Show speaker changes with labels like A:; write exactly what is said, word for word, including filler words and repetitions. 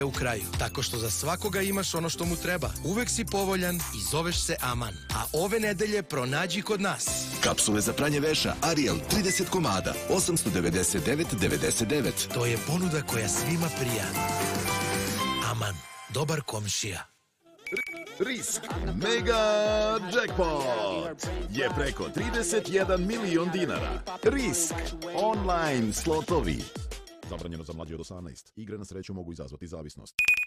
A: u kraju, tako što za svakoga imaš ono što mu treba. Uvek si povoljan i zoveš se Aman. A ove nedelje pronađi kod nas.
B: Kapsule za pranje veša Ariel trideset komada, osamsto devedeset devet devedeset devet.
A: To je ponuda koja svima prija. Aman, dobar komšija.
C: Risk Mega Jackpot je preko trideset jedan milion dinara. Risk online slotovi. Zabranjeno za mlađe od osamnaest. Igre na sreću mogu izazvati zavisnost.